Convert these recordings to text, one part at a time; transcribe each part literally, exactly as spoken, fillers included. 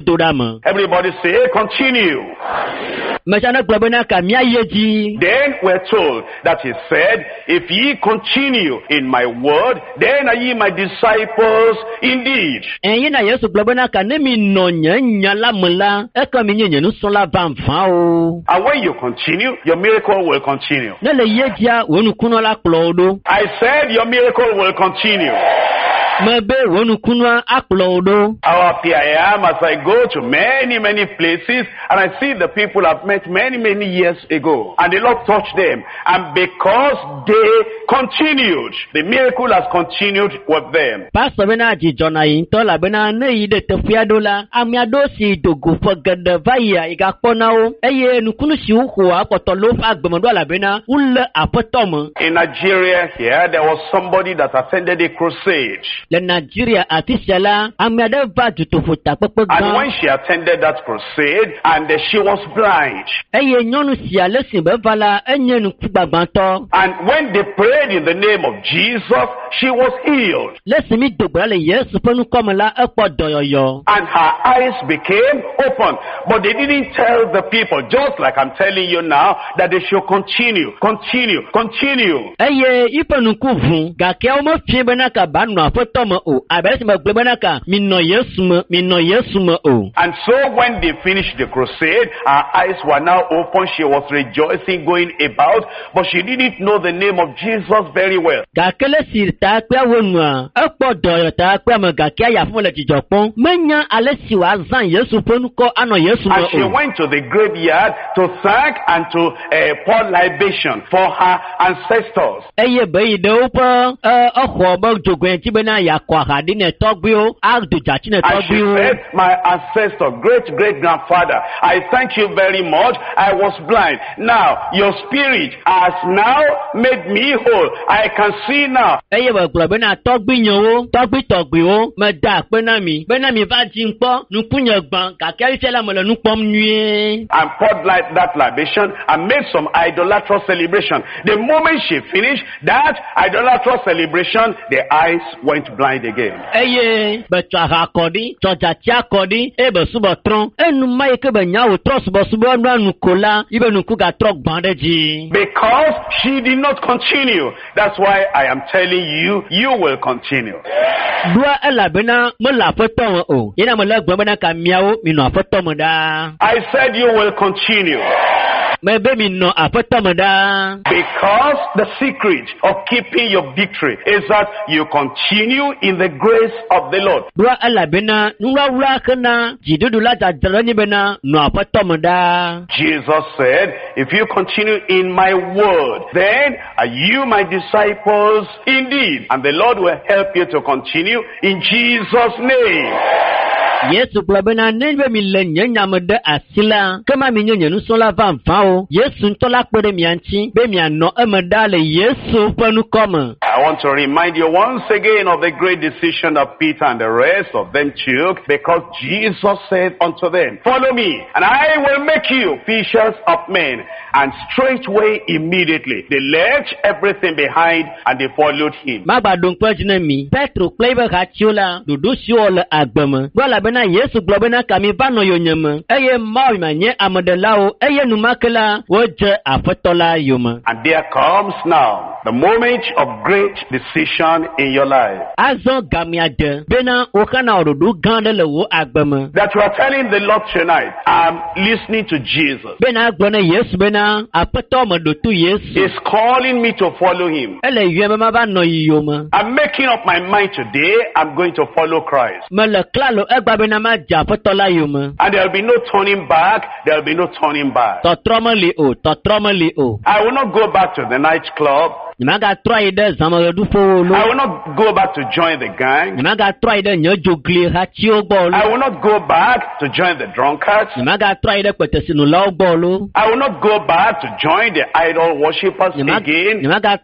Everybody say, continue. Then we're told that he said, if ye continue in my word, then are ye my disciples indeed. And when you continue, your miracle will continue. I said your miracle will continue. How happy I am as I go to many, many places and I see the people I've met many, many years ago. And the Lord touched them. And because they continued, the miracle has continued with them. In Nigeria here, there was somebody that attended a crusade. And when she attended that crusade, and she was blind. And when they prayed in the name of Jesus, she was healed. And her eyes became open. But they didn't tell the people, just like I'm telling you now, that they should continue, continue, continue. And so when they finished the crusade, her eyes were now open. She was rejoicing, going about, but she didn't know the name of Jesus very well. And she went to the graveyard to thank and to uh, pour libation for her ancestors. And she said, my ancestor, great great grandfather, I thank you very much. I was blind. Now your spirit has now made me whole. I can see now. And poured like that libation and made some idolatrous celebration. The moment she finished that idolatrous celebration, the eyes went blind again. Because she did not continue. That's why I am telling you, you will continue. I said you will continue. Because the secret of keeping your victory is that you continue in the grace of the Lord. Jesus said, if you continue in my word, then are you my disciples indeed. And the Lord will help you to continue in Jesus' name. Yesu blabena nenwe milenye nyamede asila kama minyo nusola vanfao Yesu ntola pere mianchi be miano emedale Yesu panu koma. I want to remind you once again of the great decision that Peter and the rest of them took, because Jesus said unto them, follow me and I will make you fishers of men. And straightway immediately they left everything behind and they followed him. Petro plebe hachula dudu shuola agbama. Bena Yesu globena kami bano yonyama. Eye mawi manye amodelao. Eye numakela woje afetola yuma. And there comes now the moment of great decision in your life. Azo gamiade. Bena okana orudu gandele wo agbama. That you are telling the Lord tonight, I'm listening to Jesus. Bena agbona Yesu bena apetoma dotu Yesu. He's calling me to follow him. Ele yema bano yoma. I'm making up my mind today. I'm going to follow Christ. Mele klalo egba. And there will be no turning back. There will be no turning back. I will not go back to the nightclub. I will not go back to join the gang. I will not go back to join the drunkards. I will not go back to join the idol worshippers again.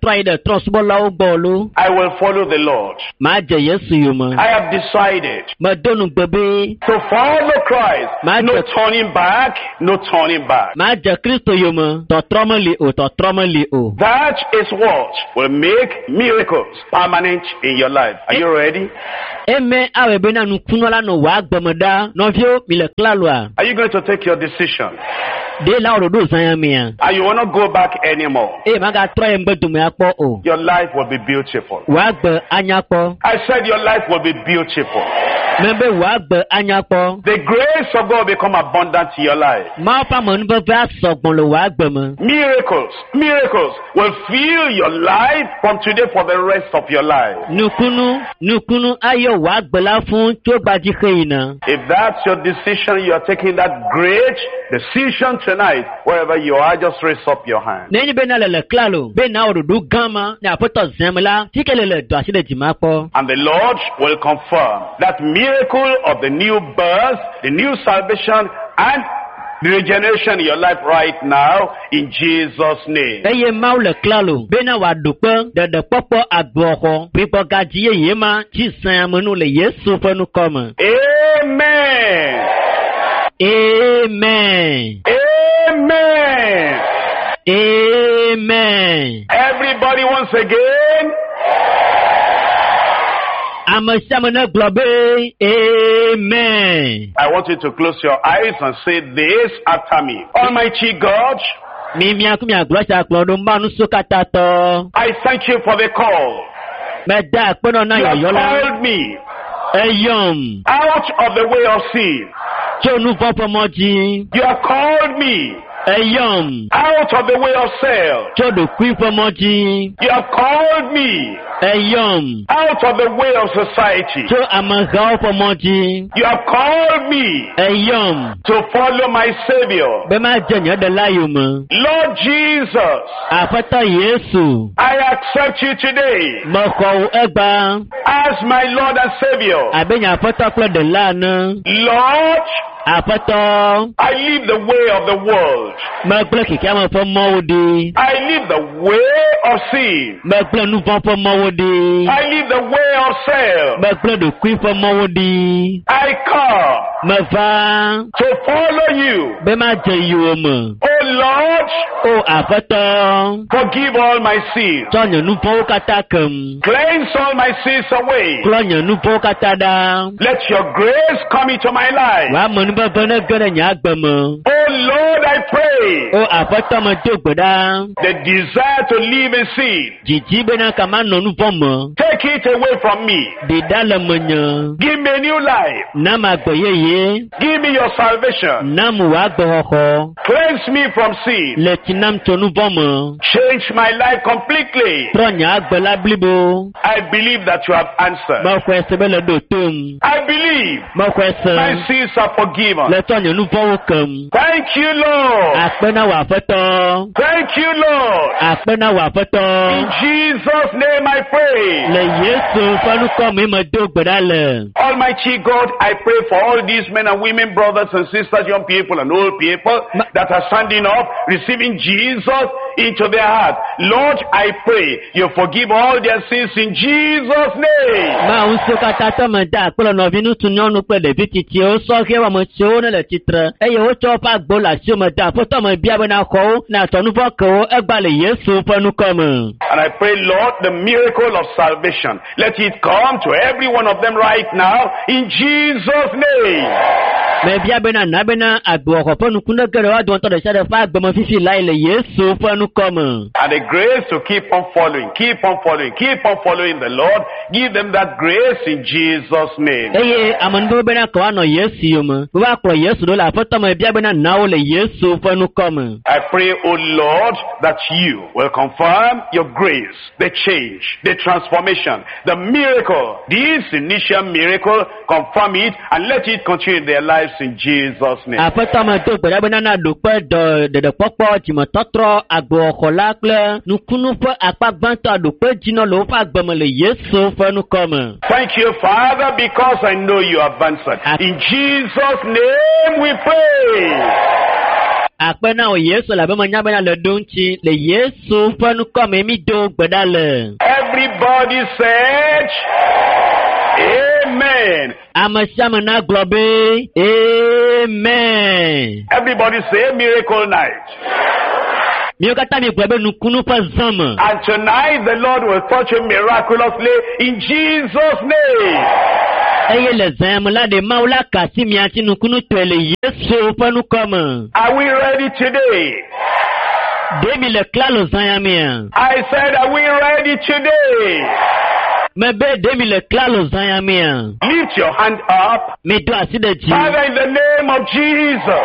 I will follow the Lord. I have decided to follow Christ. No turning back, no turning back. That is what will make miracles permanent in your life. Are you ready? Eme awe bena nukunola no wa gbemeda no fio mile klalwa. Are you going to take your decision? De la oro do san mia. And you will not go back anymore. E maga try mbedu me akpo o. Your life will be beautiful. Wa gbe anyakpo. I said your life will be beautiful. Membe wa gbe anyakpo. The grace of God will become abundant in your life. Ma pa mo nbe va sogbon lo wa gbe mo. Miracles, miracles will fill your life from today for the rest of your life. Nukunu, nukunu ayo wa gbe la fun to gba ji kheina. If that's your decision, you are taking that great decision tonight, wherever you are, just raise up your hand. Neni bena le klalo, bena orudu gama, na apoto zemla, tikelele do asile jimapo. And the Lord will confirm that miracle of the new birth, the new salvation, and the regeneration in your life right now, in Jesus' name. Eye mau le klalo, bena wa dupe, de de popo agboko, pipo gajiye yema, chi sayamunu le Yesu fenu koma. Amen. Amen. Amen. Amen. Everybody once again. Amasamana globe. Amen. I want you to close your eyes and say this after me. Almighty God, Mimia kumia glosha klodo manu sukatato. I thank you for the call. Meda kono na You have yola. called me Eyom. out of the way of sin. Chonu popo moji. You have called me Eyom. out of the way of self. Chodo kwipo moji. You have called me Eyom. out of the way of society. Cho amagao po moji. You have called me Eyom. to follow my Savior. Bema jenya de layuma. Lord Jesus, Afata Yesu. I accept you today Moko eba. as my Lord and Savior. Abenya afata klo de lana. Lord, Afata. I leave the way of the world. Magble kiki ama fo mawodi. I leave the way of sin. Magble nu fo fo mawodi. I leave the way of self. Magble do kwi fo mawodi. I come Mava. to follow you. Bema je yuoma. Oh Lord, O afata. forgive all my sins. Tonyo nu fo katakem. Cleanse all my sins away. Klonyo nu fo katada. Let your grace come into my life. Wa mo nu ba bana gana nya agbamo. Oh Lord, I pray O afata mo do gboda. the desire to live in sin, Jiji bena kama no nu fo mo. take it away from me. Bidala monyo. Give me a new life. Na magboyeye. Give me your salvation. Na mu wa gbohoko. Cleanse me from sin. Letinam tonu bomo. Change my life completely. Tronya agbola blibo. I believe that you have answered. Mo kwese bele do tum. I believe Mo my kwese. sins are forgiven. Le tonyo nu fo kam. Thank you, Lord. Apena wa foto. Thank you, Lord. Apena wa In foto. Jesus' name I pray. Le Yesu fanu komi mo do gbodale. Almighty God, I pray for all these men and women, brothers and sisters, young people and old people that are standing up, receiving Jesus into their heart. Lord, I pray you forgive all their sins in Jesus' name. Ma unso kata to mo da pelo no binu tun yonu pele bititi o so ke wa mo ti o na le titra. Eye o cho pa gbola si o mo da foto mo bia be na ko na tonu fo ko egba le Yesu fanu komo. And I pray, Lord, the miracle of salvation, let it come to every one of them right now in Jesus' name. Me bia be na na be na agbo ko fanu kuna gere wa don to de sade fa agbo mo fifi lai le Yesu fanu komo. And the grace to keep on following, keep on following, keep on following the Lord. Give them that grace in Jesus' name. Eye amando be na ko ano Yesu yomo. Wa ko Yesu do la foto mo bia be na na o le Yesu fanu komo. I pray, O Lord, that you will confirm your grace, the change, the transformation, the miracle, this initial miracle, confirm it and let it continue in their lives in Jesus' name. Afata ma to gbe be na na do pe do de de popo ti mo totro agbo okola kle nukunu fo apagban to do pe jina lo fa gbemo le Yesu fanu komo. Thank you, Father, because I know you have answered. In Jesus' name we pray. Apena o Yesu la be mo nya be na le donchi le Yesu fanu komo mi do gbedale. Everybody said, Amen. Amasiama na globe. Amen. Everybody say miracle night. And tonight the Lord will touch you miraculously in Jesus' name. Are we ready today? I said, are we ready today? Lift your hand up. Father, in the name of Jesus.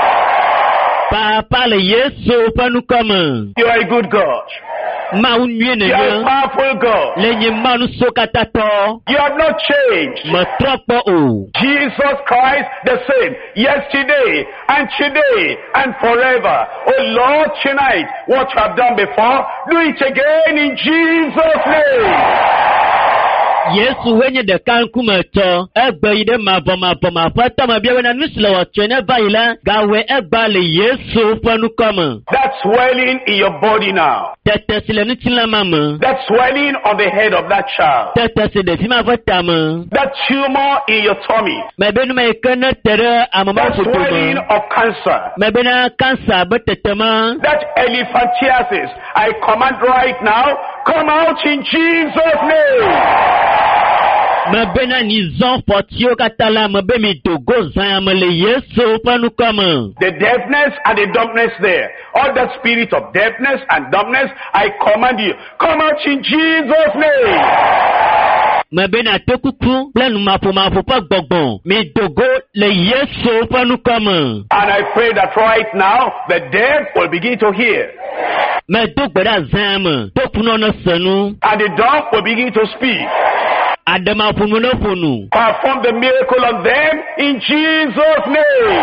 You are a good God. You are a powerful God. You have not changed. Jesus Christ the same, yesterday and today and forever. Oh Lord, tonight, what you have done before, do it again in Jesus' name. Yesu wenye de kankume to egbe ide maboma boma fata mabia na nuslo wachene vaila gawe egbale Yesu fanu kama. That swelling in your body now. Tete sile nutila mama. That swelling on the head of that child. Tete sile fima fata ma. That tumor in your tummy. Mebenu me kana tere amama futuma. That swelling of cancer. Mebena cancer betetema. That elephantiasis, I command right now, come out in Jesus' name. Mabena nizon potio katala mabemi togo zayamale Yesu panu kama. The deafness and the dumbness there, all that spirit of deafness and dumbness, I command you, come out in Jesus' name. Mabena tokuku planu mapo mapo pa gbogbo mi togo le Yesu panu kama. And I pray that right now the deaf will begin to hear. Me dogbeda zayama tokuno no sanu. And the dumb will begin to speak. Perform the miracle on them in Jesus' name.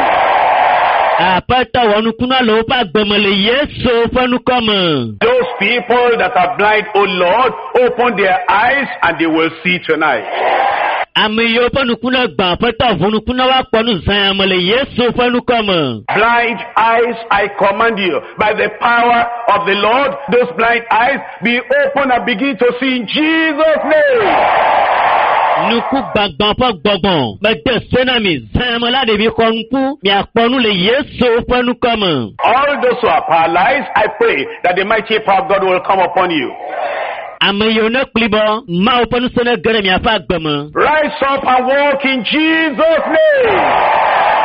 Those people that are blind, oh Lord, open their eyes and they will see tonight. Blind eyes, I command you, by the power of the Lord, those blind eyes be open and begin to see in Jesus' name. All those who are paralyzed, I pray that the mighty power of God will come upon you. Rise up and walk in Jesus' name.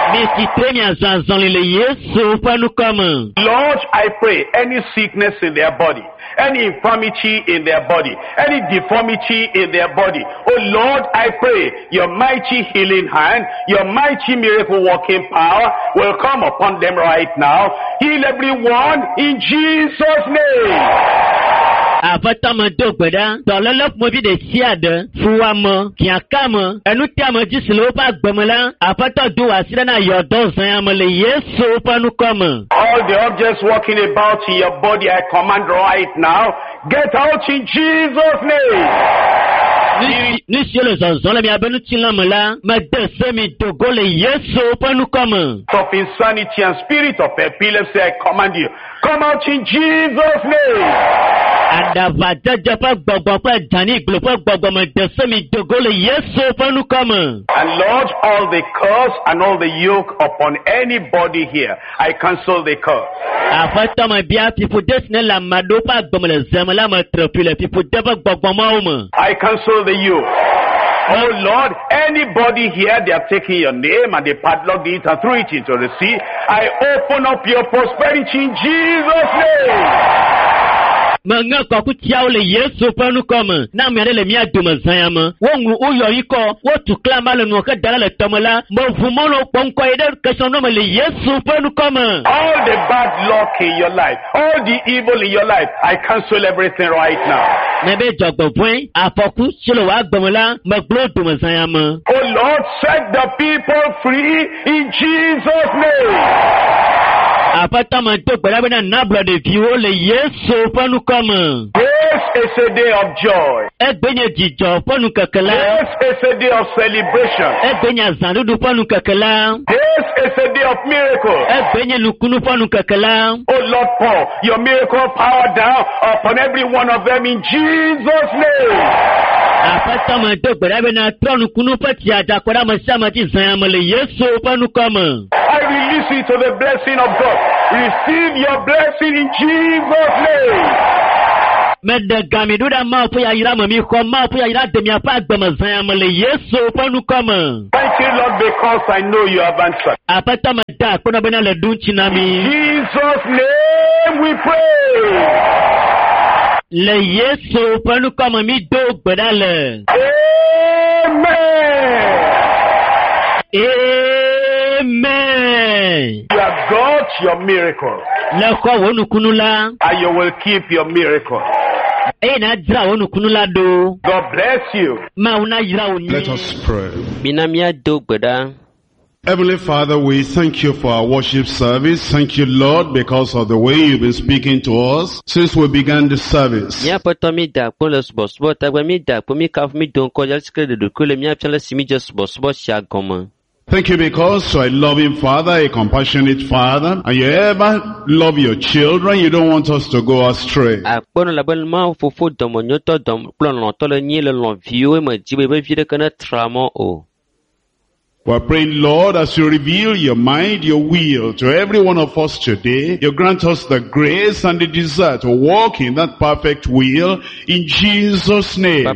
Lord, I pray any sickness in their body, any infirmity in their body, any deformity in their body, oh Lord, I pray your mighty healing hand, your mighty miracle working power will come upon them right now. Heal everyone in Jesus' name. Avatama dogbeda tololop mobi de siade fuwamo kiakamo enutiamo jislopa gbemela afato do asira na yodo zanyamale Yesu panu kama. All the objects walking about in your body, I command right now, get out in Jesus' name. Of insanity and spirit of epilepsy, I command you, come out in Jesus' name. And Lord, all the curse and all the yoke upon anybody here, I cancel the curse. I cancel the yoke. Oh Lord, anybody here, they are taking your name and they padlocked it and threw it into the sea. I open up your prosperity in Jesus' name. Manga kwaku tiaule Yesu panu kama na miarele miya duma zayama wongu uyo yiko wotu klama le nuoka dalale tomala mbovumolo ponko ede keshono le Yesu panu kama. All the bad luck in your life, all the evil in your life, I cancel everything right now. Nebe jogbo point afoku shilo wa gbomola maglo duma zayama. Oh Lord, set the people free in Jesus' name. Apatama to berabena nabla de viole Yesu panu kama. This is a day of joy. Ebenye jijo panu kakala. This is a day of celebration. Ebenya zandudu panu kakala. This is a day of miracle. Ebenye lukunu panu kakala. Oh Lord, pour your miracle power down upon every one of them in Jesus' name. Apatama to berabena tronu kunu pati ajakora masama ti zayamale Yesu panu kama. I release you to the blessing of God. Receive your blessing in Jesus' name. Medagami duda mau puya ira mami ko mau puya ira demia pa gbamazan amale Yesu panu kama. Thank you, Lord, because I know you have answered. Apata mada kona bena le dunchi nami. In Jesus' name we pray. Le Yesu panu kama mi do gbadale. Amen. Amen. You have got your miracle. Le ko wonu kunula. And you will keep your miracle. E na dra wonu kunula do. God bless you. Ma una yira oni. Let us pray. Binamia do gbada. Heavenly Father, we thank you for our worship service. Thank you, Lord, because of the way you've been speaking to us since we began the service. Thank you because you're a loving Father, a compassionate Father, and you ever love your children. You don't want us to go astray. We're praying, Lord, as you reveal your mind, your will to every one of us today, you grant us the grace and the desire to walk in that perfect will in Jesus' name.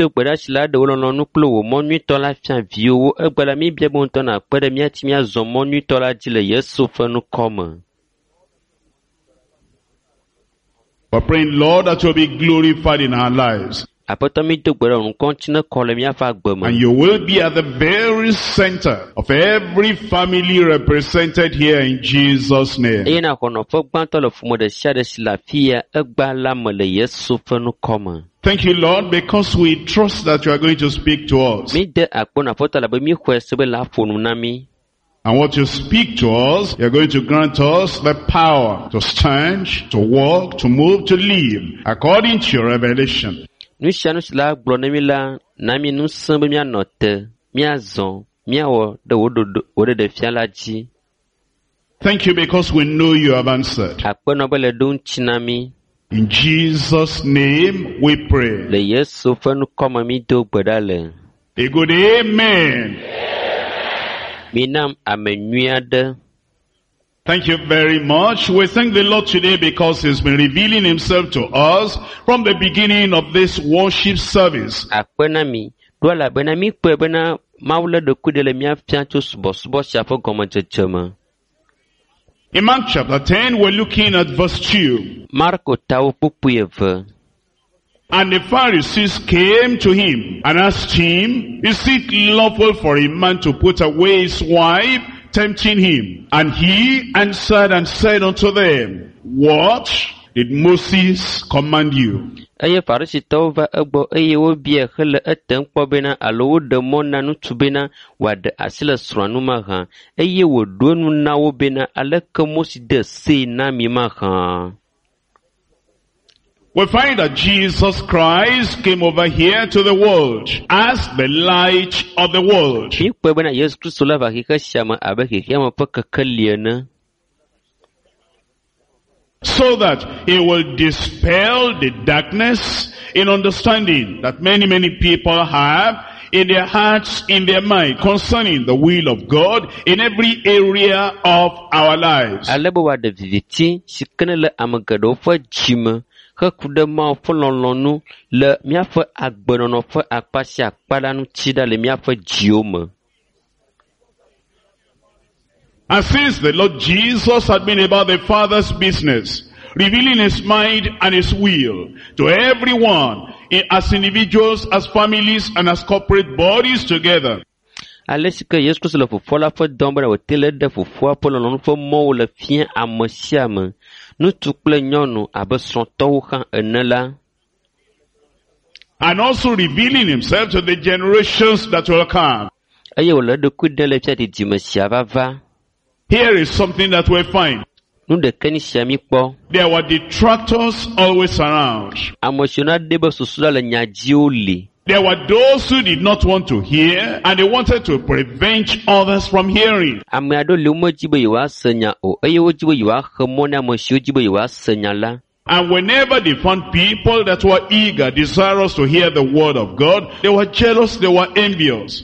We're praying, Lord, that you'll be glorified in our lives. And you will be at the very center of every family represented here in Jesus' name. Thank you, Lord, because we trust that you are going to speak to us. And what you speak to us, you're going to grant us the power to stand, to walk, to move, to live according to your revelation. Thank you because we know you have answered. In Jesus' name we pray. A good amen. Thank you very much. We thank the Lord today because He's been revealing Himself to us from the beginning of this worship service. In Mark chapter ten, we're looking at verse two. And the Pharisees came to him and asked him, is it lawful for a man to put away his wife, tempting him? And he answered and said unto them, what did Moses command you? Eye Pharisee va egbo eye wo bia hele etem kpo bena alo wo de mo na nutu bena wade asile sranu ma ha eye wo do nu na wo bena aleke Moses de se na mi ma ha. We find that Jesus Christ came over here to the world as the light of the world. So that He will dispel the darkness in understanding that many, many people have in their hearts, in their mind, concerning the will of God in every area of our lives. And since the Lord Jesus had been about the Father's business, revealing His mind and His will to everyone, as individuals, as families, and as corporate bodies together, and also revealing Himself to the generations that will come. Here is something that we find. There were detractors always around. There were those who did not want to hear, and they wanted to prevent others from hearing. And whenever they found people that were eager, desirous to hear the word of God, they were jealous, they were envious.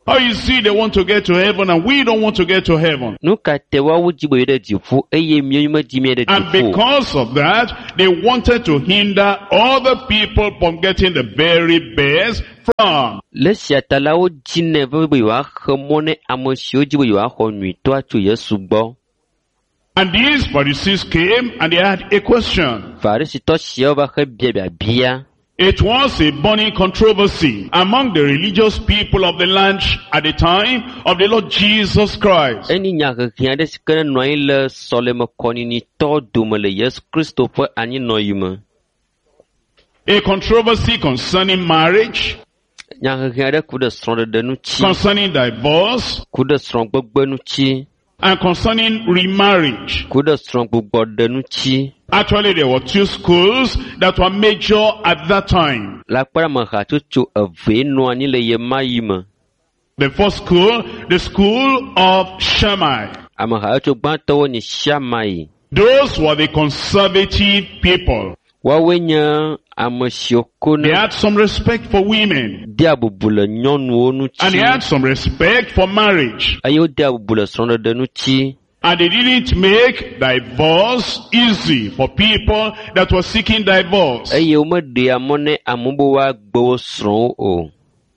How you see they want to get to heaven and we don't want to get to heaven. Nu ka te wa wo jibo yede jifu eye mi yuma jimi yede And jifu. because of that, they wanted to hinder other people from getting the very best from. Le siata la wo jine ve be wa khomone amosi o jibo wa ho nui to atu Yesu gbo. And these Pharisees came and they had a question. Farisi to sia ba khe bia bia bia. It was a burning controversy among the religious people of the land at the time of the Lord Jesus Christ. Eni nya ke kia de sikana noi le solema koni ni to dume le Yesu Kristo fo anyi no yuma. A controversy concerning marriage, Nya ke kia de ku de stron de nu chi. concerning divorce, Ku de stron gbogbo nu chi. and concerning remarriage. Ku de stron gbogbo de nu chi. Actually, there were two schools that were major at that time. La para ma ha tu chu ave no ani le ye ma yima. The first school, the school of Shammai. Ama ha tu gba to ni Shamai. Those were the conservative people. Wa wenya amasioko They na had some respect for women. dia bubula nyonu onu And they chi. had some respect for marriage. Ayo dia bubula stron de nu chi. And they didn't make divorce easy for people that were seeking divorce. Ayo ma de amone amubo wa gbo stron o.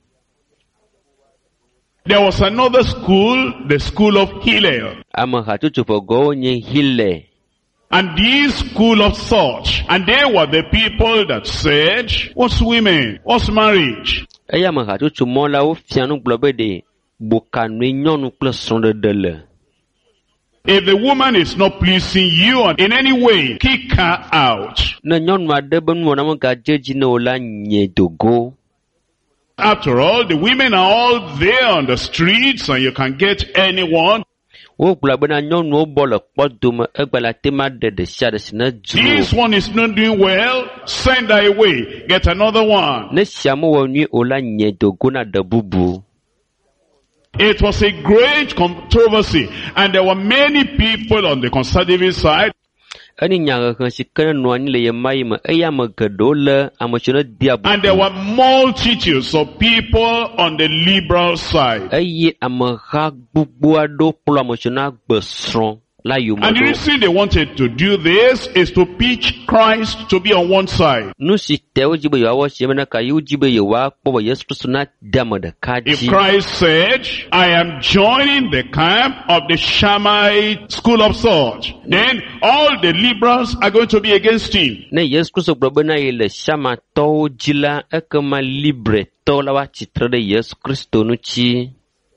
There was another school, the school of Hillel. Ama ha tu chu fo go nye hile. And this school of thought. And they were the people that said, what's women? What's marriage? Aya ma ha tu chu mo la o fianu globe de bukanu nyonu kple stron de de le. If the woman is not pleasing you in any way, kick her out. Na nyonu ade be nu na mo ga jeji na o la nye dogo. After all, the women are all there on the streets and you can get anyone. Wo gbla be na nyɔnu wo bɔ le kpɔ dome egbe la tema de de sia de si ne This dro. one is not doing well, send her away, get another one. Ne sia mo wɔ nyui o la nye dogo na de bubu. It was a great controversy and there were many people on the conservative side Eni nya ke si ke nɔ anyi le ye ma yi me eye ame geɖewo le ame tso ne dia and there bubu. were multitudes of people on the liberal side. Eye ameha gbogbo aɖewo kplɔ ame tso na gbe srɔ̃ la yome And the ɖo. reason they wanted to do this is to pitch Christ to be on one side. Nu si te wo dzi be yewoawɔ si eme na ka yewo dzi be yewoakpɔ be Yesu Kristo na de ame ɖeka If dzi. Christ said, I am joining the camp of the Shammai school of thought, then all the liberals are going to be against him. Ne Yesu Kristo gblɔ be na ye le Shamatɔwo dzi la, ekema Libretɔwo la woatsitre ɖe Yesu Kristo ŋuti.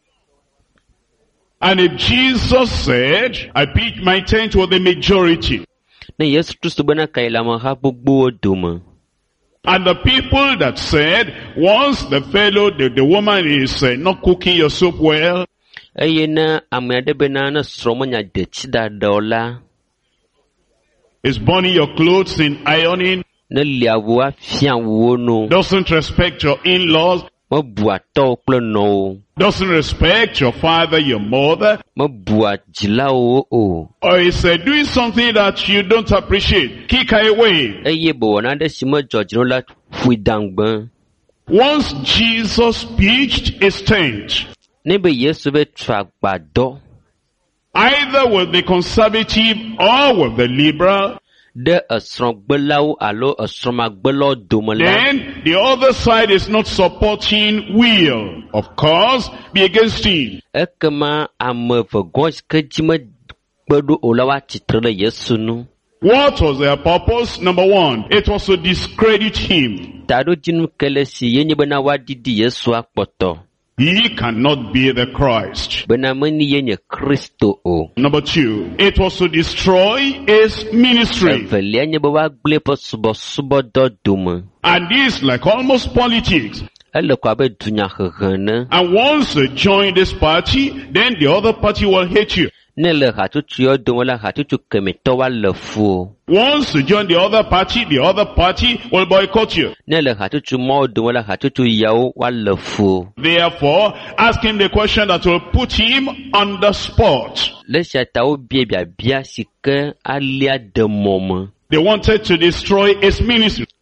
And if Jesus said, I pitch my tent with the majority, Ne Yesu Kristo be na ka ye le ameha gbogbowo dome. and the people that said, once the fellow, the, the woman is uh, not cooking your soup well, Eye ne ame aɖe be na ne srɔ̃ menya detsi ɖaɖa o la, is burning your clothes in ironing, ne li awu afia wuwo no, doesn't respect your in-laws, mebua tɔwo kple nɔwo, doesn't respect your father, your mother, mebua dzilawo o. or is uh, doing something that you don't appreciate, kick her away. Eye be wɔna aɖe si medzɔdzi no la ƒui dangbe. Once Jesus pitched his tent, Ne be Yesu be tso agbadɔ either with the conservative or with the liberal, ɖe esrɔ̃gbelawo alo esrɔ̃magbelawo dome la, then the other side is not supporting, will, of course, be against him. ekema ame vegɔ si ke dzi megbe ɖo o la woatsitre ɖe Yesu nu. What was their purpose? Number one, it was to discredit him. Taɖodzinu ke le si ye nye bena woaɖiɖi Yesu akpɔtɔ. He cannot be the Christ. Bena meni ye nye Kristo o. Number two, it was to destroy his ministry. Evelia nye be woagblẽ eƒe subɔsubɔdɔ dome. And this, like almost politics. Ele ko abe dunyahehe ne. And once you join this party, then the other party will hate you. Ne le hatsotso yewo dome la, hatsotso kemetɔ woale fu o. Once you join the other party, the other party will boycott you. Ne le hatsotso mawo dome la, hatsotso yawo woale fu o. Therefore, ask him the question that will put him on the spot. Le sia ta wobie biabia si ke alia de mɔ me. They wanted to destroy his ministry.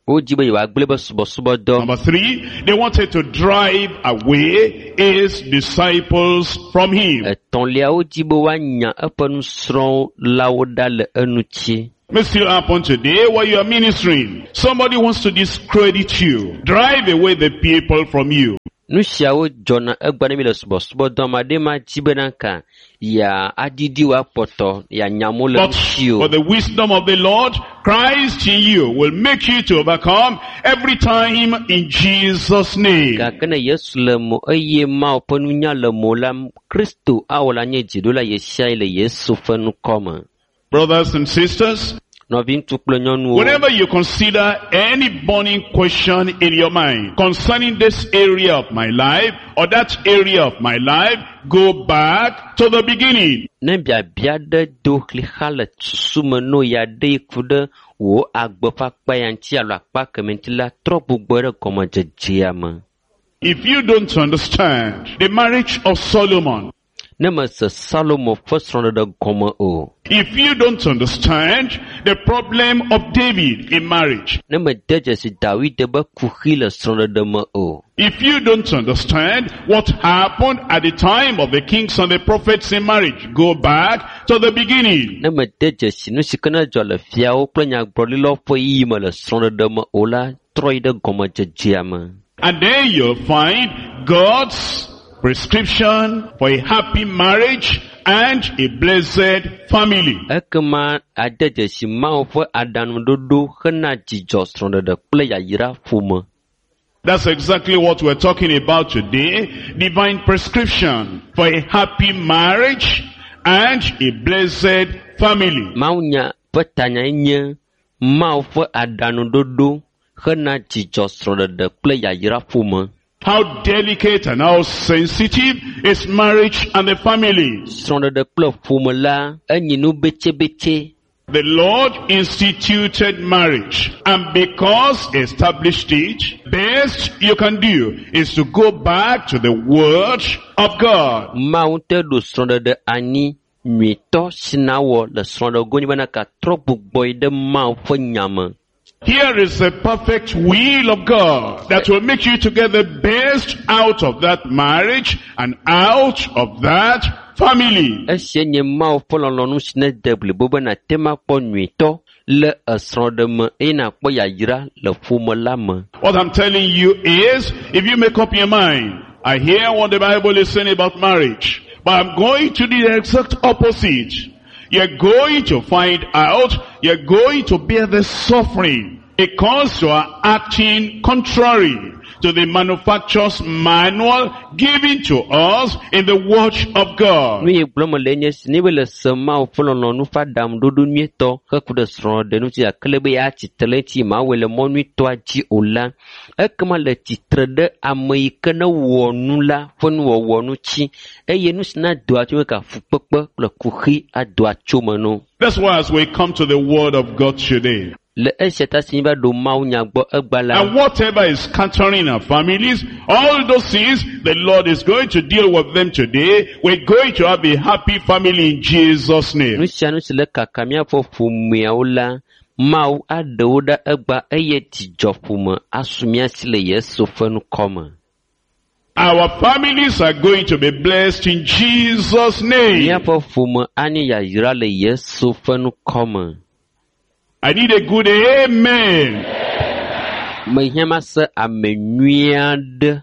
O dzi be yewoagblẽ be subɔsubɔdɔ. Number three, they wanted to drive away his disciples from him. Etɔ̃lia o dzi be woanya eƒe nusrɔ̃lawo ɖa le enutsi. May still happen today while you are ministering. Somebody wants to discredit you, drive away the people from you. Nu siawo dzɔna egba ne mi le subɔsubɔdɔ ma ɖe ma dzi be nanka ya adidi wo akpɔtɔ ya nyamo le But nusi o. for the wisdom of the Lord, Christ in you will make you to overcome every time in Jesus' name. Gake ne Yesu le mo eye Mawu ƒe nunya le mo la, Kristo awɔ la nye dziɖola ye sia ye le Yesu ƒe nukɔ me. Brothers and sisters, Nɔvi ŋutsu kple nyɔnuwo. whenever you consider any burning question in your mind concerning this area of my life or that area of my life, go back to the beginning. Ne biabia ɖe do xlixa le susu me no ya ɖe ku ɖe wò agbefakpa ya ŋuti alo akpa keme ŋuti la, trɔ gbogbo ɖe gɔmedzedzea me. If you don't understand the marriage of Solomon, Ne me se Salomo ƒe srɔ̃ɖeɖe gɔme o. if you don't understand the problem of David in marriage, Ne me de dzesi David be kuxi le srɔ̃ɖeɖe me o. if you don't understand what happened at the time of the kings and the prophets in marriage, go back to the beginning. Ne me de dzesi nu si ke ne dzɔ le fiawo kple nyagblɔɖilawo ƒe yiyi me le srɔ̃ɖeɖe me o la, trɔ yi ɖe gɔmedzedzea me. And then you'll find God's prescription for a happy marriage and a blessed family. Ekema ade dzesi Mawu ƒe aɖaŋuɖoɖo hena dzidzɔ srɔ̃ɖeɖe kple yayra ƒome. That's exactly what we're talking about today. Divine prescription for a happy marriage and a blessed family. Mawunya ƒe tanya nye Mawu ƒe aɖaŋuɖoɖo hena dzidzɔ srɔ̃ɖeɖe kple yayra ƒome. How delicate and how sensitive is marriage and the family. Srɔ̃ɖeɖe kple ƒome la enyi nu betsebetse. The Lord instituted marriage, and because He established it, best you can do is to go back to the Word of God. Mawu te ɖo srɔ̃ɖeɖe anyi nyuitɔ si na wɔ le srɔ̃ɖegoe bena ka trɔ gbugbɔe ɖe Mawu ƒe nya me. Here is the perfect will of God that will make you to get the best out of that marriage and out of that family. Esia nye Mawu ƒe lɔlɔ̃nu si ne de blibo be nate ma kpɔ nyuitɔ le esrɔ̃ɖe me eye nakpɔ yayra le ƒome la me. What I'm telling you is, if you make up your mind, I hear what the Bible is saying about marriage, but I'm going to do the exact opposite. You're going to find out, you're going to bear the suffering because you are acting contrary to the manufacturer's manual given to us in the Word of God. Nu yi gblɔm le nye si ne be le se Mawu ƒe lɔlɔ̃nu ƒe aɖaŋuɖoɖo nyuitɔ heku ɖe srɔ̃ɖe ŋuti akele be yeatsitre le ŋuti Mawu le mɔ nyuitɔa dzi o la, ekema le tsitre ɖe ame yi ke ne wɔ nu la ƒe nuwɔwɔ ŋuti eye nu si na doa tso ka fukpekpe kple kuxi adoa tso me no. That's why as we come to the Word of God today, Le esia ta si va ɖo Mawu nya gbɔ egba la. and whatever is scattering our families, all those things, the Lord is going to deal with them today. We're going to have a happy family in Jesus' name. Nu sia nu si le kaka miaƒe ƒomeawo la, Mawu aɖewo ɖe egba eye dzidzɔ ƒome asu mia si le Yesu ƒe nukɔ me. Our families are going to be blessed in Jesus' name. Miaƒe ƒome anye yayra le Yesu ƒe nukɔ me. I need a good amen. Mehiã ma se ame nyui aɖe.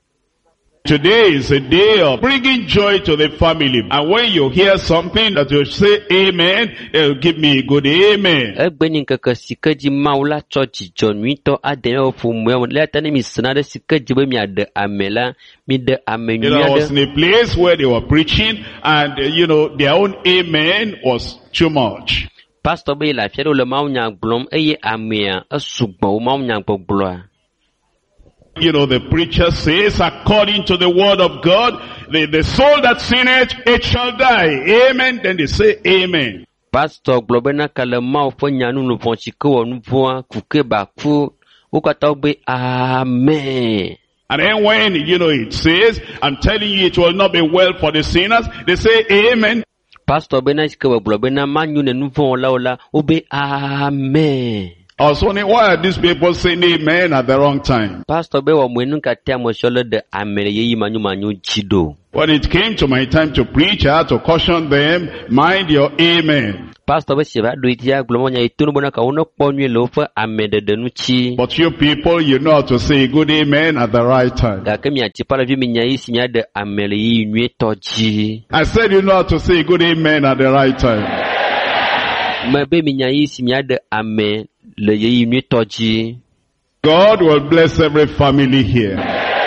Today is a day of bringing joy to the family. And when you hear something that you say amen, it'll give me a good amen. Egbe nye ŋkeke si ke dzi Mawu la tsɔ dzidzɔ nyuitɔ ade miaƒe ƒomea me. Le ta ne mi sena ɖe si ke dzi be miaɖe ame la, mi ɖe ame You nyui know, I was in aɖe. a place where they were preaching and, uh, you know, their own amen was too much. Pastor be le afi aɖe le mawunya gblɔm eye amea esugbɔ wo mawunya gbɔgblɔa. You know, the preacher says, according to the word of God, the, the soul that sinneth, it shall die. Amen. Then they say amen. Pastor gblɔ bena ka le Mawu ƒe nyanu nu vɔ si ke wɔ nu vɔa kuke baku wo katã wo be amen. And then when, you know, it says, I'm telling you it will not be well for the sinners, they say amen. Pastor bena si ke gblɔ bena manyu ne nu vɔ wɔlawo la wo be amen. I was wondering, why are these people saying amen at the wrong time? Pastor be wa mwenu katia moshole de amele yeyi manyu manyu jido. When it came to my time to preach, I had to caution them, mind your amen. Pastor be sheba do itia glomonya itunu bona ka uno ponwe lofa amede denuchi. But you people, you know how to say good amen at the right time. Da kemi atipala vi minya isi nya de amele yi nwe toji. I said you know how to say good amen at the right time. Mebe minya isi nya de ame le yi nwe toji. God will bless every family here.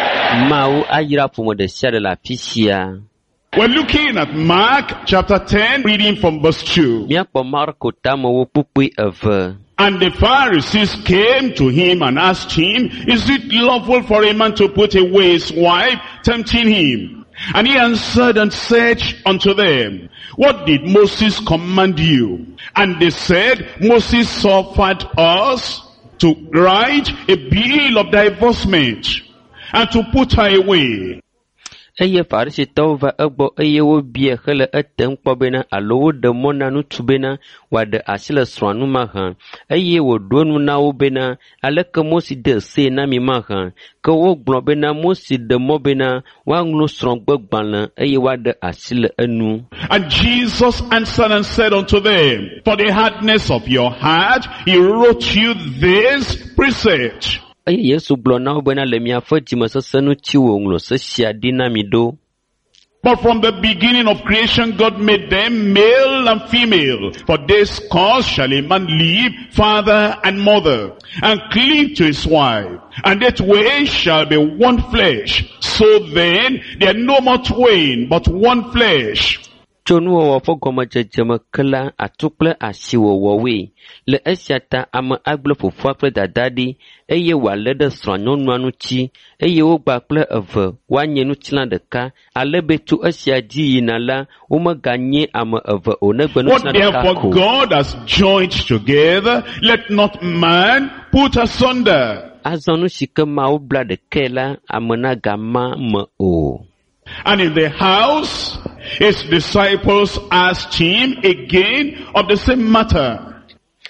Mau ayira fumo de share la pisia. We're looking at Mark chapter ten, reading from verse two. Miapo Marko tamo wo pupui eve. And the Pharisees came to him and asked him, is it lawful for a man to put away his wife, tempting him? And he answered and said unto them, what did Moses command you? And they said, Moses suffered us to write a bill of divorcement and to put her away. Eye farisi tauva egbo eye wo bie hele etem kpobena alo de mona nu tubena wade asile sranu maha eye wo donu na wo bena aleke mosi de se na mi maha ke wo gbobena mosi de mobena wa nglu sron gbagban eye wade asile enu. And Jesus answered and said unto them, for the hardness of your heart he wrote you this precept. Yesu blona obena lemia foti masasanu chiwo nglo sesia dinamido. But from the beginning of creation God made them male and female. For this cause shall a man leave father and mother, and cleave to his wife, and that way shall be one flesh. So then they are no more twain, but one flesh. Chonu wa fogoma jejema kala atukle asiwo wawe le esiata ama agble fofo akle dadadi eye wa lede sranyonu anuchi eye wo gbakle eve wanyenu chilan deka alebetu esia di yinala wo maganye ama eve onegbenu What chilan deka. therefore God has joined together, let not man put asunder. Azonu shike ma wo bla de kela amena gama me o. And in the house, his disciples asked him again of the same matter.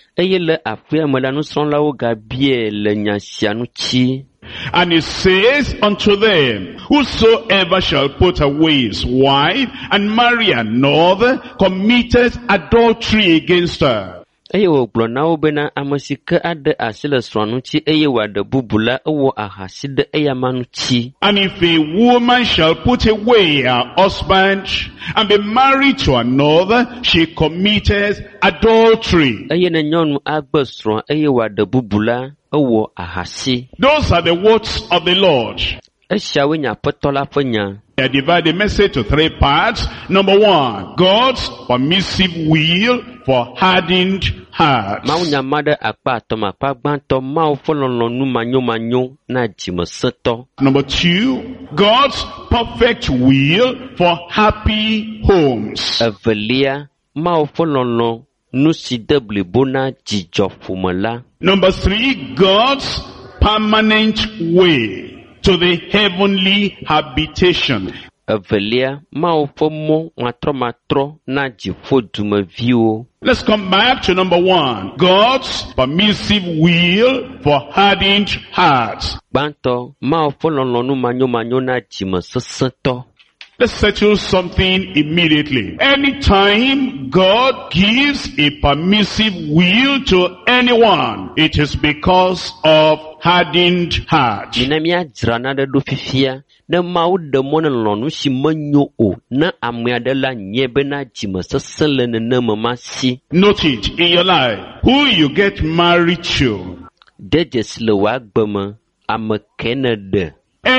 And he says unto them, whosoever shall put away his wife and marry another committeth adultery against her. Eye wo glona wo bena amasika ade asile swanuchi eye wade bubula wo ahaside eye manuchi. And if a woman shall put away her husband and be married to another, she committeth adultery. Eye ne nyonu agbesro eye wade bubula wo ahasi. Those are the words of the Lord. Eshawe nya petola fanya. I divide the message to three parts. Number one, God's permissive will for hardened hearts. Maunya made akpa toma akpa gbanto mau folonlonu manyo manyo na jimeseto. Number two, God's perfect will for happy homes. Evelia mau folonlo nusi deble bona jijo fumala. Number three, God's permanent way to the heavenly habitation. Evelia mau fomo matro matro na jifo dumavio. Let's come back to number one. God's permissive will for hardened hearts. Banto mau folonlonu manyo manyo na jimeseseto. Let's settle something immediately. Anytime God gives a permissive will to anyone, it is because of hardened heart. Minamia drana de do fifia na mau de monelonu si manyo o na amyadela nyebe na jimesesele ne mamasi. Note it in your life. Who you get married to. Dejesle wa gbema amekenede.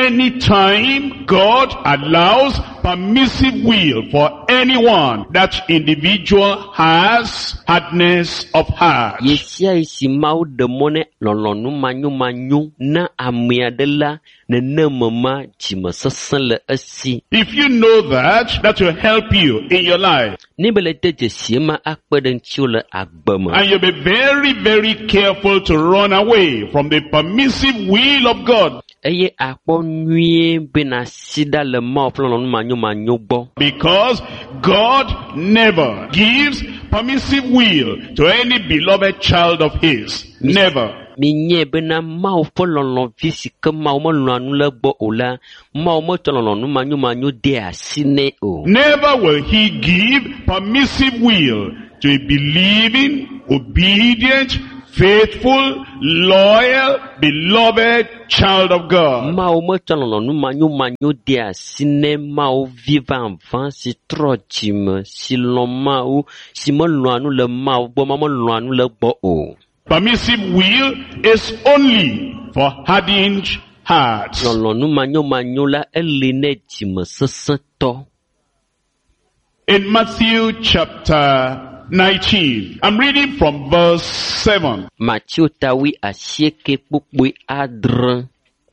Anytime God allows permissive will for anyone, that individual has hardness of heart. Yesia isi mau de mone lolonu manyu manyu na amiadela ne ne mama jimesesele asi. If you know that, that will help you in your life. Nibele dejesie ma akpeden chiole agbema. And you'll be very, very careful to run away from the permissive will of God. Eye akpo nwie bena sida le ma oflon manyo manyo bo. Because God never gives permissive will to any beloved child of his. Never. Minye bena mau fo lɔlɔ visi ke mau me lɔa nu le gbɔ o la, mau me tsɔ lɔlɔ nu manyo manyo de asi ne o. Never will he give permissive will to a believing, obedient, faithful, loyal, beloved child of God. Mau me tsɔ lɔlɔ nu manyo manyo de asi ne mau vivant van si trɔ dzime si lɔ mau si me lɔa nu le mau gbɔ ma me lɔa nu le gbɔ o. Permissive will is only for hardened hearts. Lɔlɔ nu manyo manyo la eli ne dzime sesẽ tɔ. In Matthew chapter nineteen, I'm reading from verse seven. Matthieu tawi asieke kpukpui adre.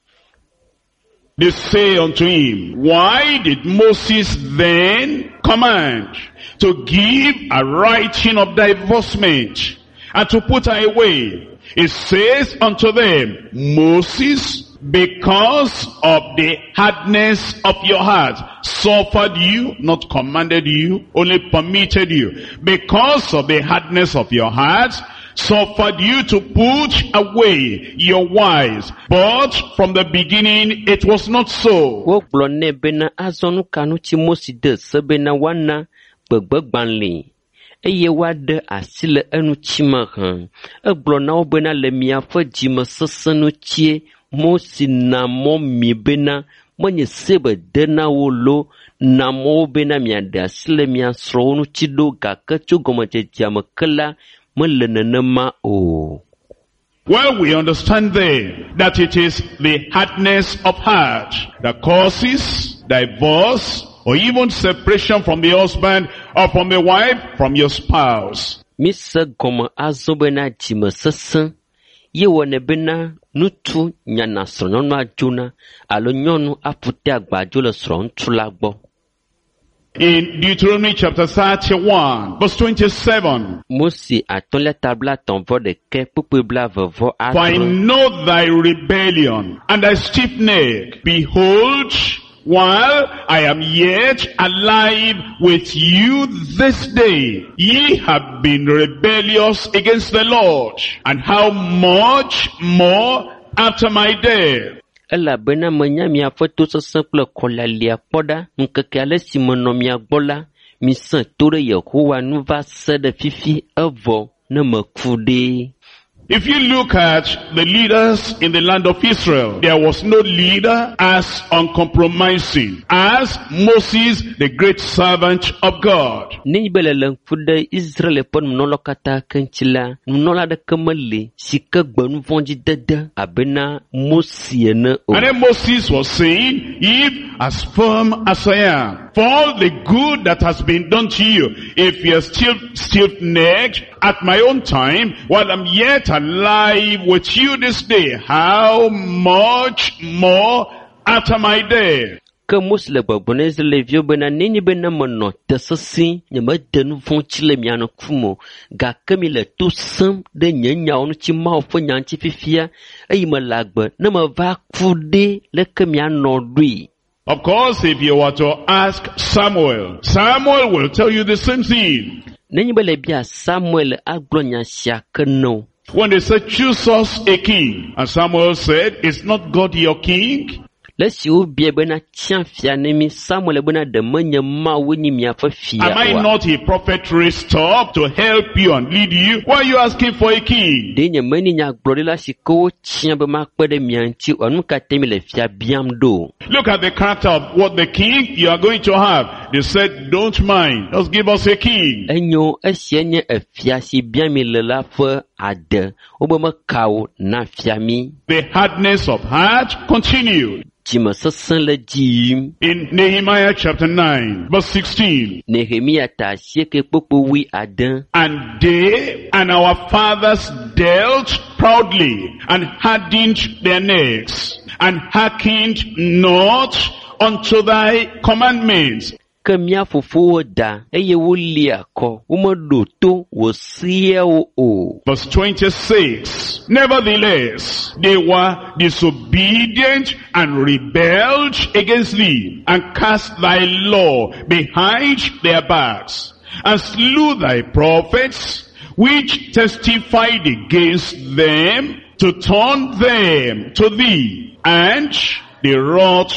They say unto him, why did Moses then command to give a writing of divorcement and to put her away? It says unto them, Moses, because of the hardness of your heart, suffered you, not commanded you, only permitted you. Because of the hardness of your heart, suffered you to put away your wives. But from the beginning it was not so. Wogblɔ nɛ bena azɔnu kanu tsi Mose de se bena woana gbegbegbalẽ eye woaɖe asi le eŋutsime hã. Egblɔ na wo bena le miaƒe dzimesesẽ ŋutie Mose na mɔ mi bena menye se be de na wo lo, na mɔ wo bena miaɖe asi le mia srɔ̃wo ŋuti ɖo, gake tso gɔmedzedzea me ke la mele nenema o. Well, we understand there that it is the hardness of heart that causes divorce or even separation from the husband or from the wife, from your spouse. Mise gɔme azɔ bena dzimesesẽ ye wɔnɛ bena ŋutsu nyana srɔ̃nyɔnu adzona alo nyɔnu aƒute agbadzo le srɔ̃ŋutsu la gbɔ. In Deuteronomy chapter thirty-one, verse twenty-seven. Mose atɔ̃lia tabla tɔ̃ vɔ ɖeke kpukpui bla vevɔ For I adre. know thy rebellion and thy stiff neck. Behold, while I am yet alive with you this day, ye have been rebellious against the Lord. And how much more after my death? Elabena menya miaƒe tosesẽ kple kɔlalia kpɔ ɖa, ŋkeke ale si menɔ mia gbɔ la, misẽ to ɖe Yehowa nu va se ɖe fifi evɔ ne meku ɖe. If you look at the leaders in the land of Israel, there was no leader as uncompromising as Moses, the great servant of God. Ne be le le ŋku ɖe Israel ƒe nunɔlawo katã keŋtsi la, nunɔla aɖeke meli si ke gbe nu vɔ̃dzi dede abena Mose ene o. And then Moses was saying, if as firm as I am, for all the good that has been done to you, if you're still stiff-necked at my own time, while I'm yet alive with you this day, how much more after my death? Ke Mose le gbɔgblɔ na Israelviwo bena nenye bena menɔ te sesẽ, nyemede nu vɔ̃tsi le mia ŋku mo, gake mi le to sẽm ɖe nye nyawo ŋuti Mawu ƒe nya ŋuti fifia, eye mele agbe ne meva ku ɖe leke mianɔ ɖoe. Of course, if you were to ask Samuel, Samuel will tell you the same thing. Nenye be le bia Samuel agblɔ nya sia ke no. When they said, choose us a king, and Samuel said, is not God your king? Le si wo bia bena tia fia ne mi, Samuel bena de menye Mawu nye miaƒe fia Am I oa. not a prophet raised up to help you and lead you? Why are you asking for a king? De nye meni nyagblɔɖila si ke wo tia be makpe ɖe mia ŋuti oa, nu ka te mi le fia biam ɖo. Look at the character of what the king you are going to have. They said, don't mind, just give us a king. Enyo esia nye efia si bia mi le la ƒe ade. Wo be mekawo na fia mi. The hardness of heart continued. Dzimesesẽ le dzi yim. In Nehemiah chapter nine, verse sixteen. Nehemia ta asieke kpokpo wi ade. And they and our fathers dealt proudly and hardened their necks and hearkened not unto thy commandments. Ke mia fofowo da eye woli akɔ, womeɖo to wò seawo o. Verse twenty-six. Nevertheless, they were disobedient and rebelled against thee, and cast thy law behind their backs, and slew thy prophets, which testified against them, to turn them to thee, and they wrought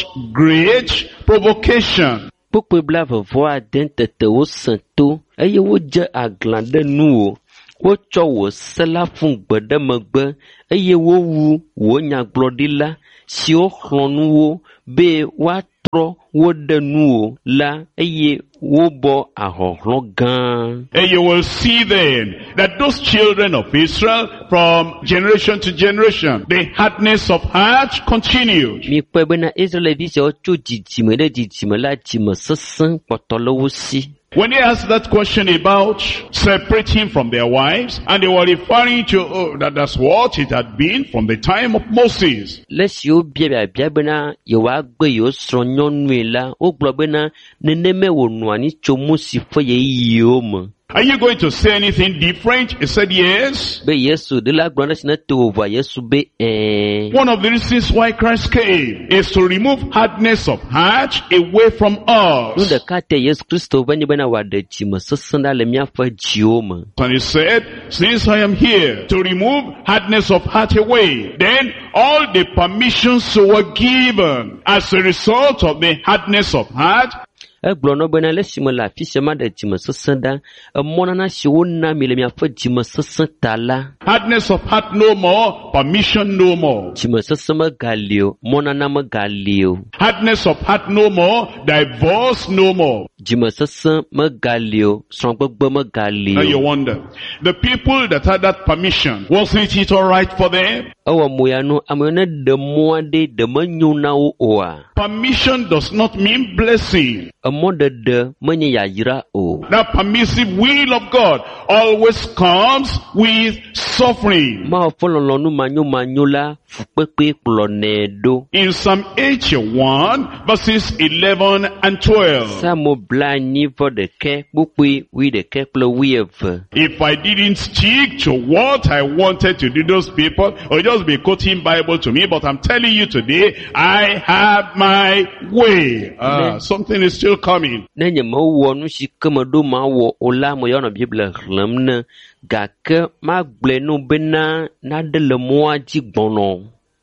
great provocation. Kpukpe bla vevɔ ade tete wo sẽ to, eye wodze aglã ɖe nuwò. Wotsɔ wò se la fún gbe ɖe megbe, eye wowu wò nyagblɔɖila siwo xlɔ̃ nuwo be woatrɔ wo ɖe nuwò la, eye wobɔ ahɔhlɔ gã. And you will see then that those children of Israel from generation to generation, the hardness of heart continued. Mikpɔe bena Israelvi siawo tso dzidzime ɖe dzidzime la dzime sesẽ kpɔtɔ le wo si. When they asked that question about separating from their wives, and they were referring to oh, that that's what it had been from the time of Moses. Le siwo bia biabia bena yewoagbe yewo srɔ̃ nyɔnue la, wogblɔ bena neneme wònɔ anyi tso Mose ƒe ɣeyiɣiwo me. Are you going to say anything different? He said yes. Be Yesu de la gblɔ ɖe si ne to wòva Yesu be ɛɛ. One of the reasons why Christ came is to remove hardness of heart away from Nu us. ɖeka te Yesu Kristo be nye bena wòaɖe dzime sesẽ ɖa le míaƒe dziwo me. And he said, since I am here to remove hardness of heart away, then all the permissions were given as a result of the hardness of heart. Egblɔ nɔ bena le si me le afi sia maɖe dzime sesẽ ɖa, emɔnana si wona mi le miaƒe dzime sesẽ ta la. Hardness of heart no more, permission no more. Dzime sesẽ megali o, mɔnana megali o. Hardness of heart no more, divorce no more. Dzime sesẽ megali o, srɔ̃gbegbe megali Now you o. wonder, the people that had that permission, wasn't it all right for them? Ewɔ moya no, ame yiwo ne ɖe mɔ aɖe ɖe menyo na wo oa. Permission does not mean blessing. Emɔɖeɖe menye yayra o. That permissive will of God always comes with suffering. Mawu ƒe lɔlɔ̃nu manyomanyo la fukpekpe kplɔnɛ ɖo. In Psalm eighty-one, verses eleven and twelve. Samu bla anyi vɔ ɖeke kpukpui wi ɖeke kple wi eve. If I didn't stick to what I wanted to do, those people will just be quoting Bible to me, but I'm telling you today, I have my way. Ah, something is still coming. Ne nye mewɔ nu si ke meɖo mawɔ o la, me yɔnɔ Bible xlẽm ne, gake magblɔe nu bena naɖe le mɔa dzi gbɔnɔ.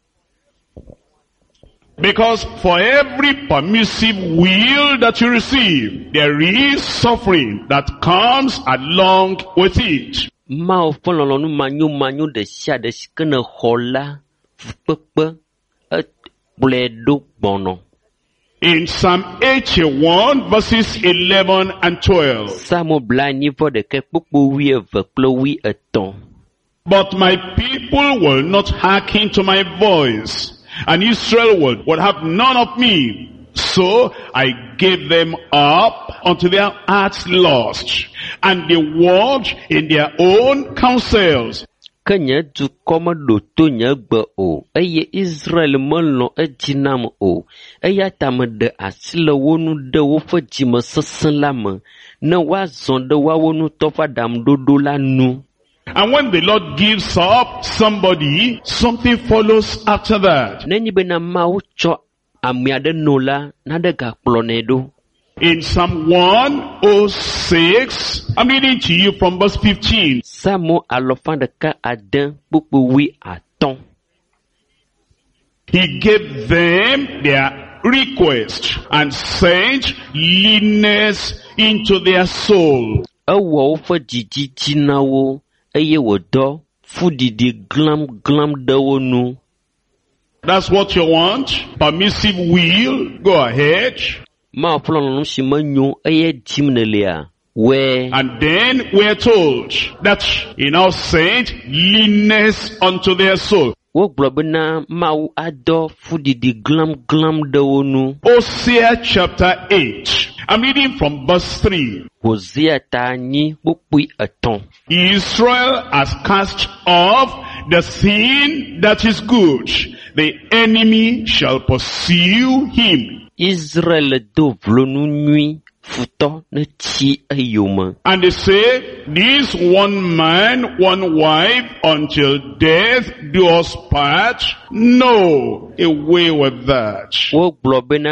Because for every permissive will that you receive, there is suffering that comes along with it. Mawu ƒe lɔlɔ̃nu manyomanyo ɖe sia ɖe si ke ne xɔ la, fukpekpe ekplɔe ɖo gbɔnɔ. In Psalm eighty-one, verses eleven and twelve. Samu bla anyi vɔ ɖeke kpukpu wi eve kple wi etɔ̃. But my people will not hearken to my voice, and Israel will, will have none of me. So I gave them up unto their heart's lust, and they walked in their own counsels. Ke nye dukɔ meɖo to nye gbe o, eye Israel melɔ̃ edzi nam o, eya ta meɖe asi le wo nu ɖe woƒe dzime sesẽ la me, ne woazɔ ɖe woawo ŋutɔ ƒe aɖaŋuɖoɖo la nu. And when the Lord gives up somebody, something follows after that. Nenye bena Mawu tsɔ ame aɖe no la, naɖe gakplɔnɛ ɖo. In Psalm one oh six, I'm reading to you from verse fifteen. Samu alɔfa ɖeka ade kpukpu wi atɔ̃. He gave them their request and sent leanness into their soul. Ewɔ woƒe dzidzidzi na wo, eye wòdɔ fuɖiɖi glam glam ɖe wo nu. That's what you want? Permissive will? Go ahead. Mawu ƒe lɔlɔ̃nu si menyo eye dim nelea, wɛ. And then we're told that he now sent leanness unto their soul. Wogblɔ bena Mawu adɔ fuɖiɖi glam glam ɖe wo nu. Hosea chapter eight. I'm reading from verse three. Hosea ta anyi kpukpui etɔ̃. Israel has cast off the sin that is good. The enemy shall pursue him. Israel do vlo nu nyui futɔ ne tsi eyome. And they say, this one man, one wife, until death do us part. No, away with that. Wogblɔ bena nu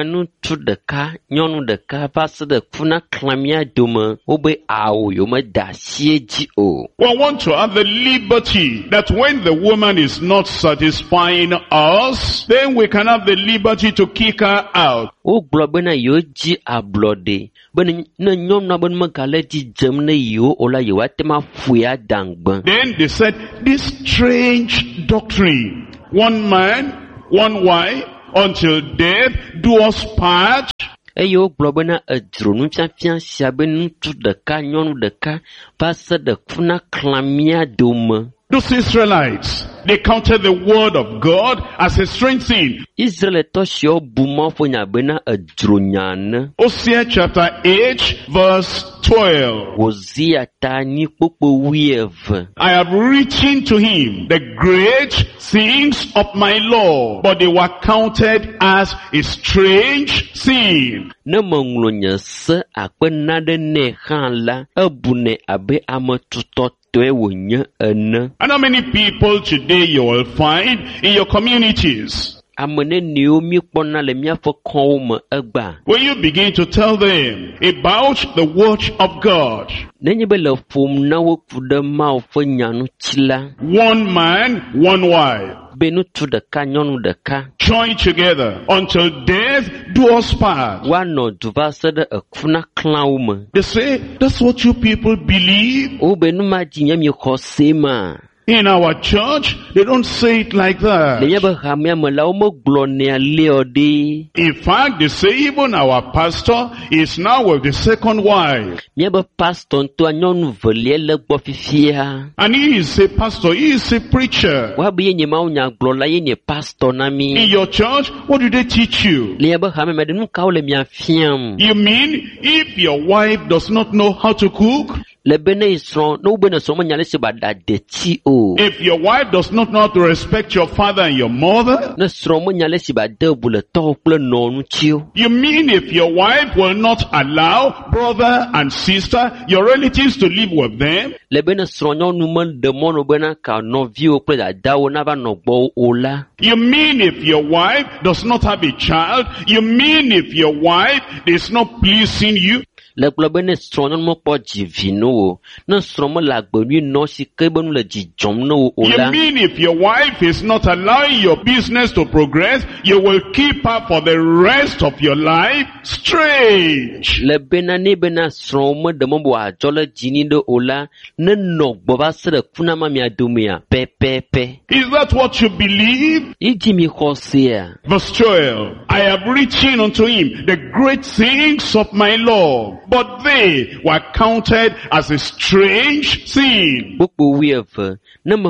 ŋutsu ɖeka nyɔnu ɖeka va se ɖe kuna klamia dome wobe awo yome da sie dzi o. We want to have the liberty that when the woman is not satisfying us, then we can have the liberty to kick her out. Wo gblɔ bena yewo dzi ablɔɖe be ne nyɔnua be megale dzidzem ne yewo o la yewoate ma ƒoe adãgbe. Then they said, this strange doctrine, one man, one wife, until death do us part. Eye wogblɔ bena edzro nufiafia sia be ŋutsu ɖeka nyɔnu ɖeka va se ɖe kuna klamia dome. Those Israelites, they counted the word of God as a strange thing. Israelitɔ siwo bu mɔƒo nya bena edzro nya ne. Hosea chapter eight verse twelve. Hosea ta nyi kpokpo wuieve. I have written to him the great things of my law, but they were counted as a strange sin. Ne meŋlɔ nye se akpe naɖe nɛ hã la, ebu nɛ abe ame tutɔ. And how many people today you will find in your communities? When you begin to tell them about the word of God, one man, one wife, join together until death do us part. They say, that's what you people believe? In our church, they don't say it like that. In fact, they say even our pastor is now with the second wife. And he is a pastor, he is a preacher. In your church, what do they teach you? You mean if your wife does not know how to cook? If your wife does not know how to respect your father and your mother? You mean if your wife will not allow brother and sister, your relatives, to live with them? You mean if your wife does not have a child? You mean if your wife is not pleasing you? You mean if your wife is not allowing your business to progress, you will keep her for the rest of your life? Strange. Is that what you believe? Verse twelve. I have written unto him the great things of my law, but they were counted as a strange sin. And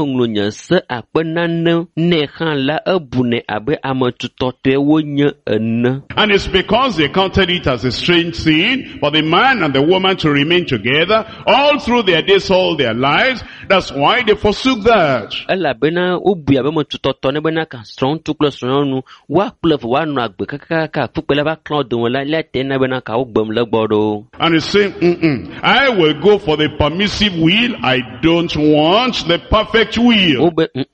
it's because they counted it as a strange sin for the man and the woman to remain together all through their days, all their lives. That's why they forsook that. And he's saying, Mm-mm, I will go for the permissive will. I don't want the perfect will.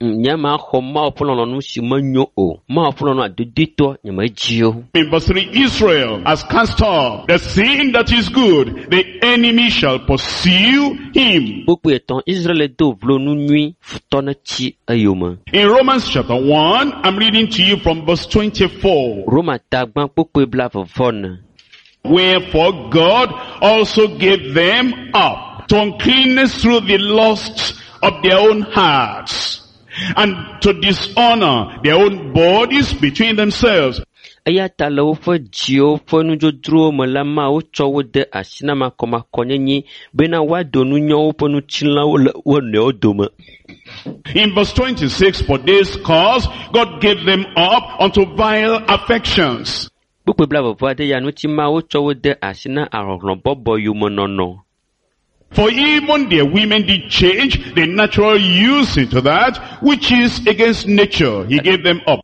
In verse three, Israel has cast off the sin that is good. The enemy shall pursue him. In Romans chapter one, I'm reading to you from verse twenty-four. Wherefore God also gave them up to uncleanness through the lusts of their own hearts, and to dishonor their own bodies between themselves. In verse twenty-six, for this cause God gave them up unto vile affections. For even their women did change the natural use into that which is against nature. He gave them up.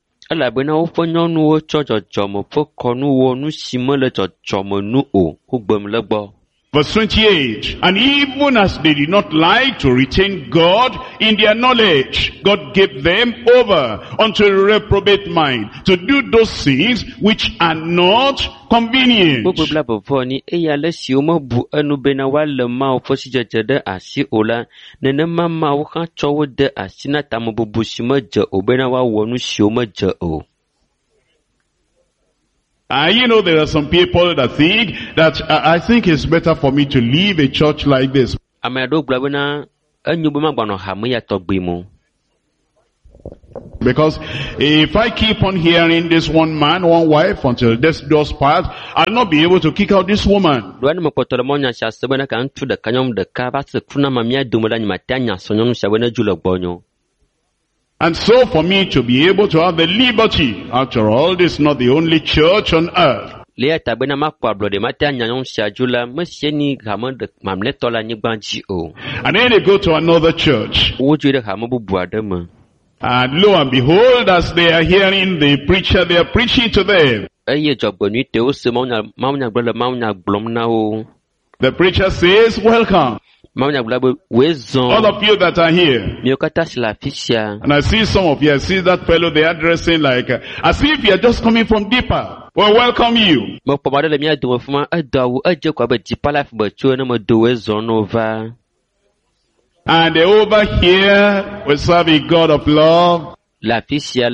Verse twenty-eight, and even as they did not like to retain God in their knowledge, God gave them over unto a reprobate mind to do those things which are not convenient. Uh, you know, there are some people that think that uh, I think it's better for me to leave a church like this. Because if I keep on hearing this one man, one wife until this does pass, I'll not be able to kick out this woman. And so for me to be able to have the liberty, after all, this is not the only church on earth. And then they go to another church. And lo and behold, as they are hearing the preacher, they are preaching to them. The preacher says, welcome. All of you that are here. And I see some of you, I see that fellow they are dressing like, uh, as if you are just coming from deeper. Well, welcome you. And over here, we serve a God of love. And a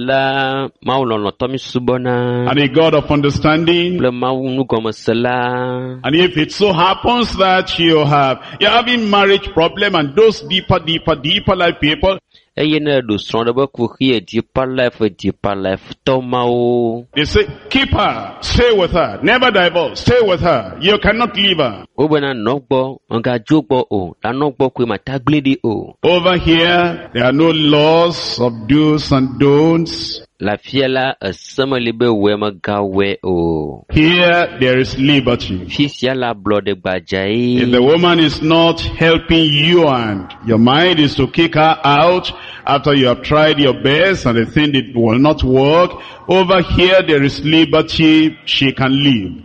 God of understanding. And if it so happens that you have, you're having marriage problem and those deeper, deeper, deeper life people, they say, keep her, stay with her, never divorce, stay with her, you cannot leave her. Over here, there are no laws of do's and don'ts. Here, there is liberty. If the woman is not helping you and your mind is to kick her out after you have tried your best and the thing it will not work, over here there is liberty, she can leave.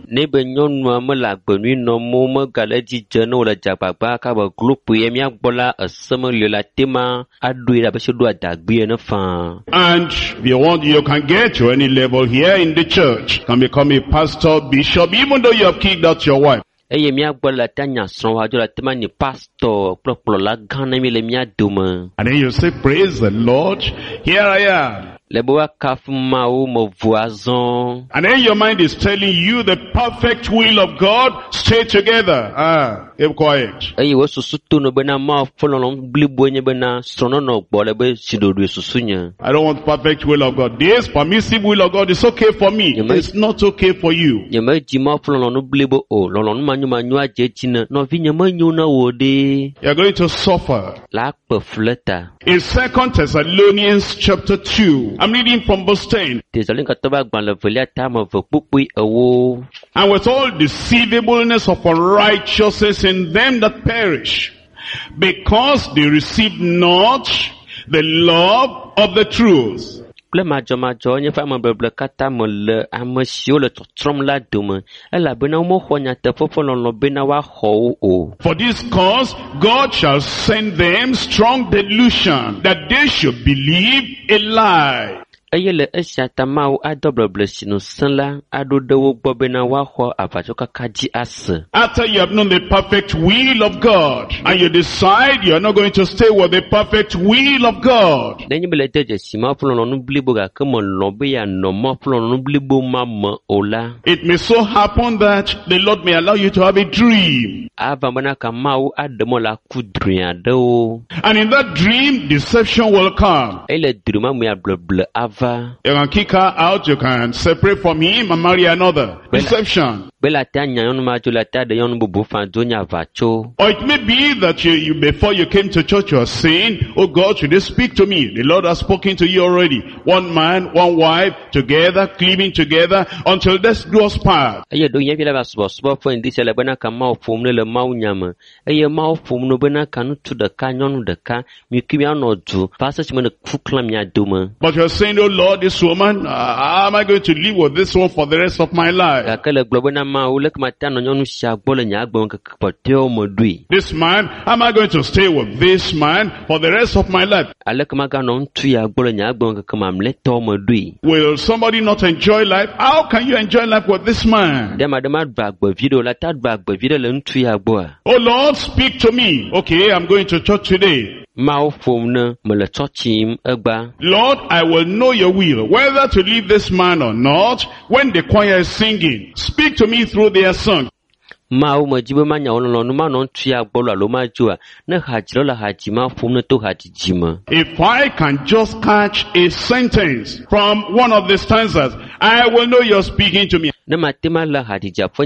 And if you want, you can get to any level here in the church. You can become a pastor, bishop, even though you have kicked out your wife. And then you say, praise the Lord, here I am. And then your mind is telling you the perfect will of God, stay together. Ah, keep quiet. I don't want perfect will of God. This permissive will of God is okay for me. It's not okay for you. You're going to suffer. In Second Thessalonians chapter two, I'm reading from verse ten. And with all deceivableness of unrighteousness in them that perish, because they receive not the love of the truth. For this cause, God shall send them strong delusion, that they should believe a lie. After you have known the perfect will of God, and you decide you are not going to stay with the perfect will of God, it may so happen that the Lord may allow you to have a dream. And in that dream, deception will come. You can kick her out, you can separate from him and marry another. Deception. Or it may be that you, you, before you came to church, you are saying, oh God, should you speak to me? The Lord has spoken to you already. One man, one wife, together, cleaving together, until this grows part. And but you are saying, oh oh Lord, this woman, uh, how am I going to live with this one for the rest of my life? Kakele gblɔ bena Mawu leke mate anɔ nyɔnu sia gbɔ le nye agbe ŋkeke kpɔtɔewo me ɖoe. This man, how am I going to stay with this man for the rest of my life? Aleke maganɔ ŋutsu ya gbɔ le nye agbe ŋkeke mamlɛtɔwo me ɖoe. Will somebody not enjoy life? How can you enjoy life with this man? Ɖe ame aɖe ma ɖu agbevi ɖe o la ta ɖu agbevi ɖe le ŋutsu ya gbɔa. Oh Lord, speak to me. Okay, I'm going to church today. Mawu ƒom ne mele tsɔtsim egba. Lord, I will know your will, whether to leave this man or not, when the choir is singing. Speak to me through their song. Mawu me dzi be manya wo lɔlɔ nu manɔ ŋutsu ya gbɔ lo alo madzoa, ne hadzila le hadzi ma ƒom ne to hadzidzi me. If I can just catch a sentence from one of the stanzas, I will know you're speaking to me. Ne mate ma le hadzidzi ƒe